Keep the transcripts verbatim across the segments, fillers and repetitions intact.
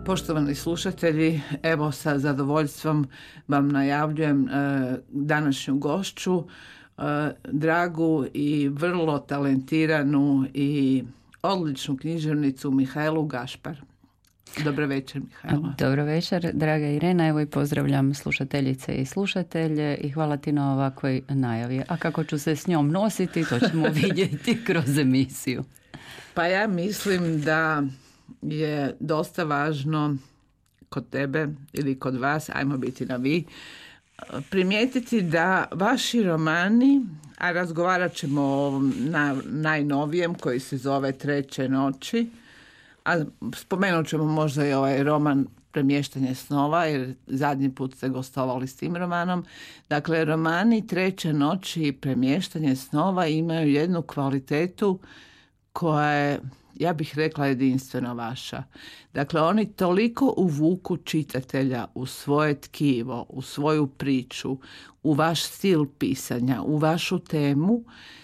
Poštovani slušatelji, evo sa zadovoljstvom vam najavljujem e, današnju gošću, e, dragu i vrlo talentiranu i odličnu književnicu Mihajlu Gašpar. Dobro večer, Mihajlo. Dobro večer, draga Irena. Evo i pozdravljam slušateljice i slušatelje i hvala ti na ovakvoj najavi. A kako ću se s njom nositi, to ćemo vidjeti kroz emisiju. Pa ja mislim da je dosta važno kod tebe ili kod vas, ajmo biti na vi, primijetiti da vaši romani, a razgovarat ćemo o ovom na, najnovijem koji se zove Treće noći, a spomenut ćemo možda i ovaj roman Premještanje snova, jer zadnji put ste gostovali s tim romanom. Dakle, romani Treće noći i Premještanje snova imaju jednu kvalitetu koja je, ja bih rekla, jedinstveno vaša. Dakle, oni toliko uvuku čitatelja u svoje tkivo, u svoju priču, u vaš stil pisanja, u vašu temu,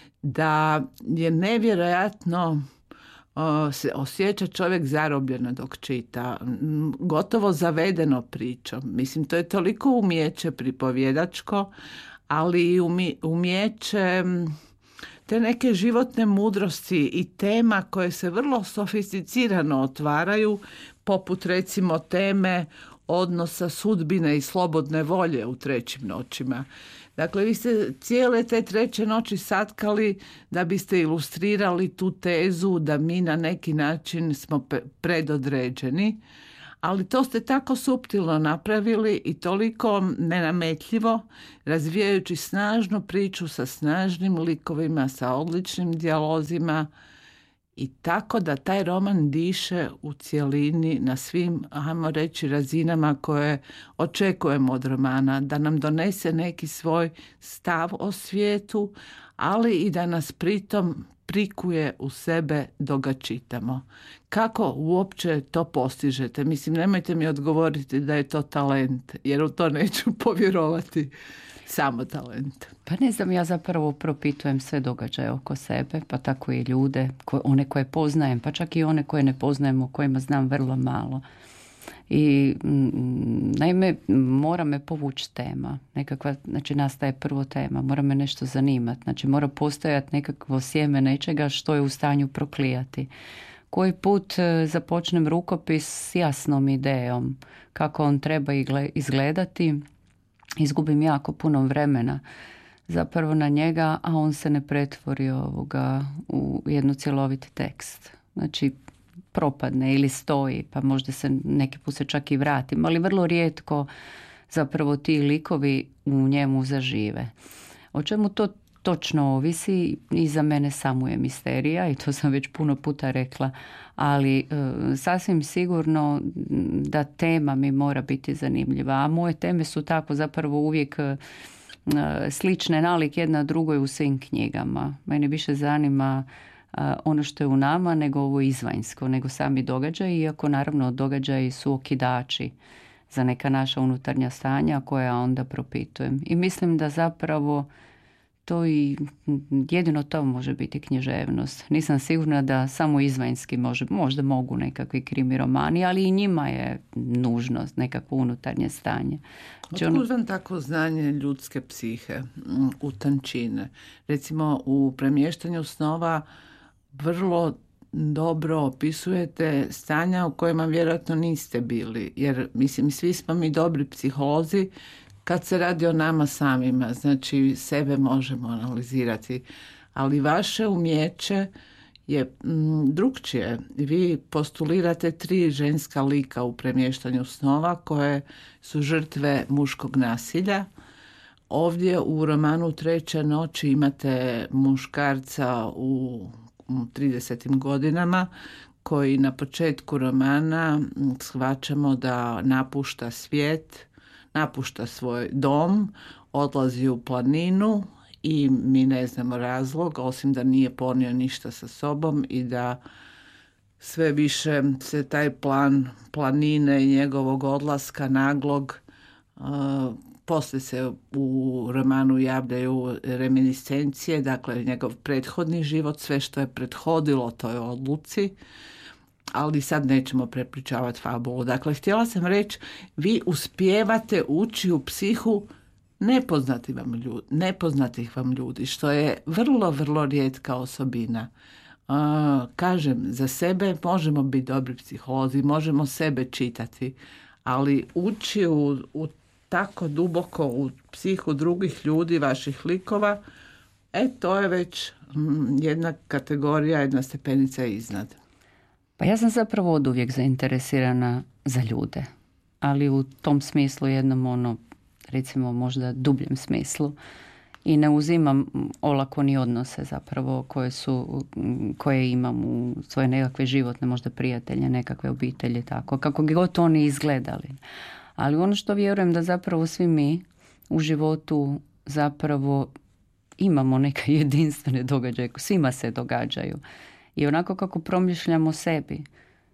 da je nevjerojatno o, se osjeća čovjek zarobljeno dok čita, gotovo zavedeno pričom. Mislim, to je toliko umijeće pripovjedačko, ali i umijeće te neke životne mudrosti i tema koje se vrlo sofisticirano otvaraju, poput recimo teme odnosa sudbine i slobodne volje u Trećim noćima. Dakle, vi ste cijele te treće noći satkali da biste ilustrirali tu tezu da mi na neki način smo predodređeni, ali to ste tako suptilno napravili i toliko nenametljivo, razvijajući snažnu priču sa snažnim likovima, sa odličnim dijalozima i tako da taj roman diše u cjelini na svim, ajmo reći, razinama koje očekujemo od romana, da nam donese neki svoj stav o svijetu, ali i da nas pritom prikuje u sebe dok ga čitamo. Kako uopće to postižete? Mislim, nemojte mi odgovoriti da je to talent, jer u to neću povjerovati. Samo talent. Pa ne znam, ja zapravo propitujem sve događaje oko sebe, pa tako i ljude, koje, one koje poznajem, pa čak i one koje ne poznajem, o kojima znam vrlo malo. I naime, mora me povući tema. Nekakva, znači nastaje prvo tema, mora me nešto zanimati. Znači mora postojati nekakvo sjeme nečega što je u stanju proklijati. Koji put započnem rukopis s jasnom idejom kako on treba izgledati, izgubim jako puno vremena zapravo na njega, a on se ne pretvori ovoga u jednu cjeloviti tekst. Znači propadne ili stoji, pa možda se neki put se čak i vratim, ali vrlo rijetko zapravo ti likovi u njemu zažive. O čemu to točno ovisi, i za mene samo je misterija i to sam već puno puta rekla, ali e, sasvim sigurno da tema mi mora biti zanimljiva, a moje teme su tako zapravo uvijek e, slične nalik jedna drugoj u svim knjigama. Mene više zanima e, ono što je u nama nego ovo izvanjsko, nego sami događaji, iako naravno događaji su okidači za neka naša unutarnja stanja koja onda propitujem. I mislim da zapravo to i jedino to može biti književnost. Nisam sigurna da samo izvanjski može, možda mogu nekakvi krimi romani, ali i njima je nužnost, nekakvo unutarnje stanje. Znači, Otkud vam tako znanje ljudske psihe u tančine? Recimo u Premještanju snova vrlo dobro opisujete stanja u kojima vjerojatno niste bili, jer mislim svi smo mi dobri psiholozi kad se radi o nama samima, znači sebe možemo analizirati, ali vaše umijeće je mm, drugčije. Vi postulirate tri ženska lika u Premještanju snova koje su žrtve muškog nasilja. Ovdje u romanu Treće noći imate muškarca u tridesetim godinama koji na početku romana shvaćamo da napušta svijet, napušta svoj dom, odlazi u planinu i mi ne znamo razlog, osim da nije ponio ništa sa sobom i da sve više se taj plan planine i njegovog odlaska naglog, uh, poslije se u romanu javljaju reminiscencije, dakle njegov prethodni život, sve što je prethodilo toj odluci, ali sad nećemo prepričavati fabulu. Dakle, htjela sam reći, vi uspijevate ući u psihu nepoznatih vam ljudi, nepoznatih vam ljudi, što je vrlo, vrlo rijetka osobina. Uh, kažem, za sebe možemo biti dobri psiholozi, možemo sebe čitati, ali ući u, u tako duboko u psihu drugih ljudi, vaših likova, e, to je već mm, jedna kategorija, jedna stepenica iznad. Pa ja sam zapravo od uvijek zainteresirana za ljude, ali u tom smislu jednom ono, recimo možda dubljem smislu, i ne uzimam olako ni odnose zapravo koje su, koje imam u svoje nekakve životne, možda prijatelje, nekakve obitelji, tako, kako god oni izgledali. Ali ono što vjerujem da zapravo svi mi u životu zapravo imamo neke jedinstvene događaje, svima se događaju. I onako kako promišljamo sebi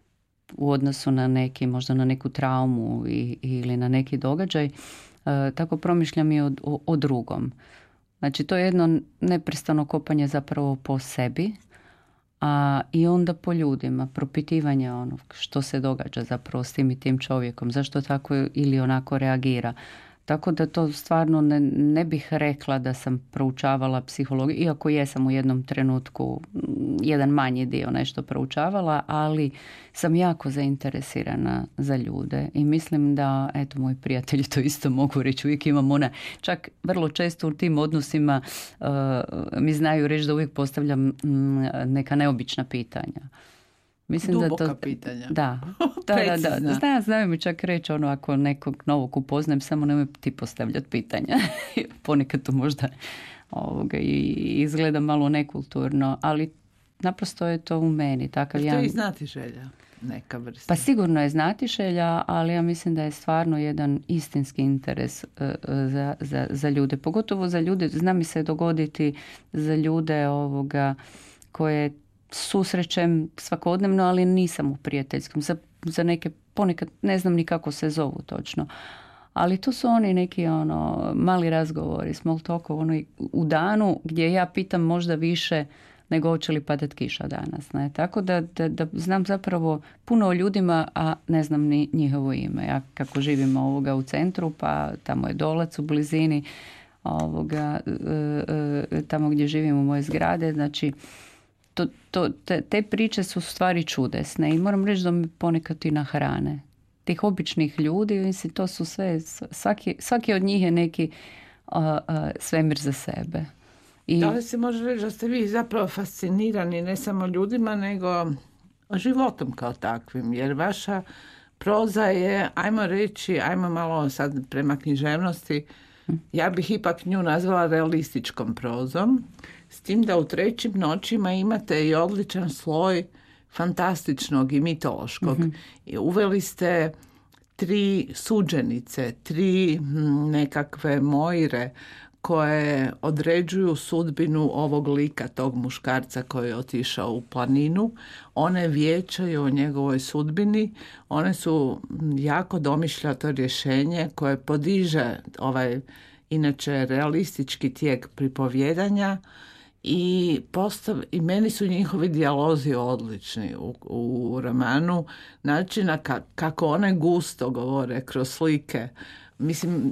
u odnosu na neki, možda na neku traumu i, ili na neki događaj, e, tako promišljam i o, o, o drugom. Znači to je jedno neprestano kopanje zapravo po sebi, a i onda po ljudima, propitivanje onog što se događa zapravo s tim i tim čovjekom, zašto tako ili onako reagira. Tako da to stvarno ne, ne bih rekla da sam proučavala psihologiju, iako jesam u jednom trenutku jedan manji dio nešto proučavala, ali sam jako zainteresirana za ljude i mislim da, eto, moji prijatelji to isto mogu reći, uvijek imam ona, čak vrlo često u tim odnosima uh, mi znaju reći da uvijek postavljam mm, neka neobična pitanja. Mislim duboka da to, pitanja. Da, da, da, da. Znam, znam mi čak reći ono, ako nekog novog upoznajem, samo nemoj ti postavljati pitanja. Ponekad to možda ovoga, i izgleda malo nekulturno, ali naprosto je to u meni. Takav Jer to ja... i znatiželja, neka vrsta. Pa sigurno je znatiželja, ali ja mislim da je stvarno jedan istinski interes uh, za, za, za ljude. Pogotovo za ljude, zna mi se dogoditi za ljude ovoga koje susrećem svakodnevno, ali nisam u prijateljskom. Za, za neke ponekad ne znam ni kako se zovu točno. Ali to su oni neki ono mali razgovori, small talk, ono u danu gdje ja pitam možda više nego hoće li padat kiša danas. Ne? Tako da, da, da znam zapravo puno o ljudima, a ne znam ni njihovo ime. Ja kako živim ovoga u centru, pa tamo je Dolac u blizini, ovoga, e, e, tamo gdje živim u moje zgrade, znači To, to, te, te priče su stvari čudesne i moram reći da me ponekad i nahrane. Tih običnih ljudi, mislim, to su sve, svaki, svaki od njih je neki uh, uh, svemir za sebe. I... Da li se može reći da ste vi zapravo fascinirani ne samo ljudima, nego životom kao takvim, jer vaša proza je, ajmo reći, ajmo malo sad prema književnosti, ja bih ipak nju nazvala realističkom prozom, s tim da u Trećim noćima imate i odličan sloj fantastičnog i mitološkog. Mm-hmm. I uveli ste tri suđenice, tri nekakve Moire koje određuju sudbinu ovog lika, tog muškarca koji je otišao u planinu. One vijećaju o njegovoj sudbini. One su jako domišljato rješenje koje podiže ovaj inače realistički tijek pripovjedanja i, postav, i meni su njihovi dijalozi odlični u, u romanu. Načina ka, kako one gusto govore kroz slike. Mislim,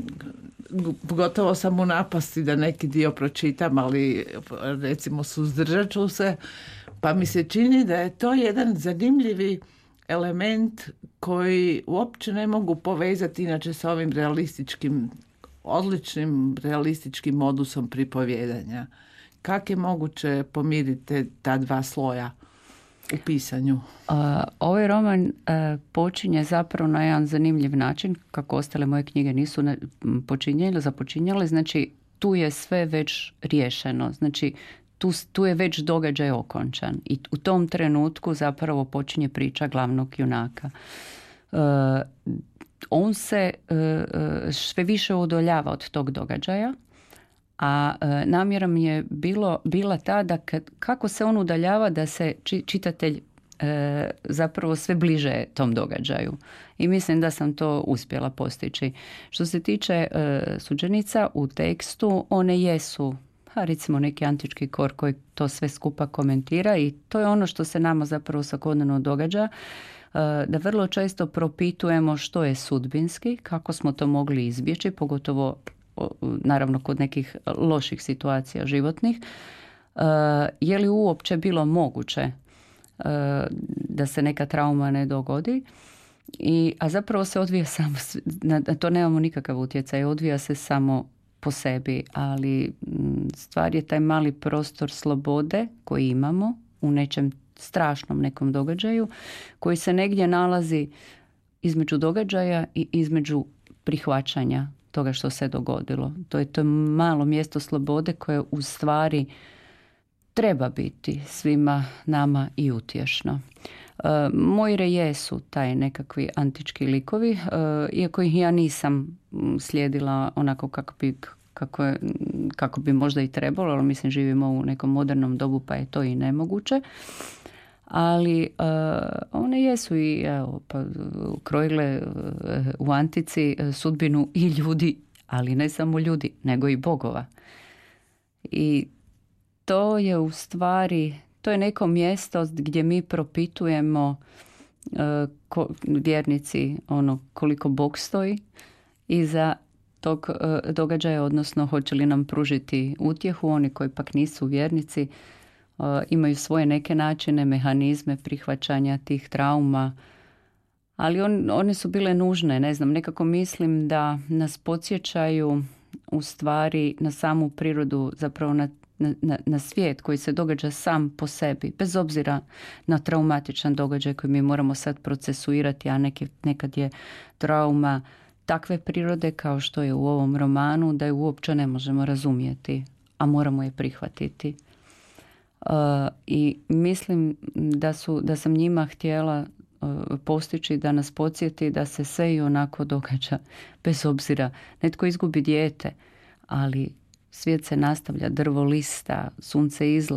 gotovo sam u napasti da neki dio pročitam, ali recimo suzdržat ću se, pa mi se čini da je to jedan zanimljivi element koji uopće ne mogu povezati inače sa ovim realističkim, odličnim realističkim modusom pripovjedanja. Kako je moguće pomiriti ta dva sloja u pisanju? Uh, ovaj roman uh, počinje zapravo na jedan zanimljiv način, kako ostale moje knjige nisu ne, počinjele, započinjale. Znači, tu je sve već riješeno. Znači, tu, tu je već događaj okončan. I u tom trenutku zapravo počinje priča glavnog junaka. Uh, on se uh, sve više udaljava od tog događaja, a e, namjera mi je bilo, bila ta da kad, kako se on udaljava da se či, čitatelj e, zapravo sve bliže tom događaju. I mislim da sam to uspjela postići. Što se tiče e, suđenica u tekstu, one jesu a recimo neki antički kor koji to sve skupa komentira i to je ono što se nama zapravo svakodnevno događa, da vrlo često propitujemo što je sudbinski, kako smo to mogli izbjeći, pogotovo naravno kod nekih loših situacija životnih, je li uopće bilo moguće da se neka trauma ne dogodi. I, a zapravo se odvija samo, na to nemamo nikakav utjecaj, odvija se samo po sebi, ali stvar je taj mali prostor slobode koji imamo u nečem strašnom nekom događaju, koji se negdje nalazi između događaja i između prihvaćanja toga što se dogodilo. To je to malo mjesto slobode koje u stvari treba biti svima nama i utješno. E, Mojre jesu taj nekakvi antički likovi, e, iako ih ja nisam slijedila onako kako bi, kako, je, kako bi možda i trebalo, ali mislim živimo u nekom modernom dobu pa je to i nemoguće. Ali uh, one jesu i evo, pa, krojile uh, u antici uh, sudbinu i ljudi, ali ne samo ljudi, nego i bogova. I to je u stvari, to je neko mjesto gdje mi propitujemo uh, ko, vjernici ono koliko Bog stoji iza tog uh, događaja, odnosno hoće li nam pružiti utjehu. Oni koji pak nisu vjernici Uh, imaju svoje neke načine, mehanizme prihvaćanja tih trauma, ali on, one su bile nužne, ne znam, nekako mislim da nas podsjećaju u stvari na samu prirodu, zapravo na, na, na svijet koji se događa sam po sebi, bez obzira na traumatičan događaj koji mi moramo sad procesuirati, a neki, nekad je trauma takve prirode kao što je u ovom romanu da je uopće ne možemo razumjeti, a moramo je prihvatiti. Uh, i mislim da su da sam njima htjela uh, postići da nas podsjeti da se sve i onako događa bez obzira. Netko izgubi dijete, ali svijet se nastavlja, drvo lista, sunce izlazi.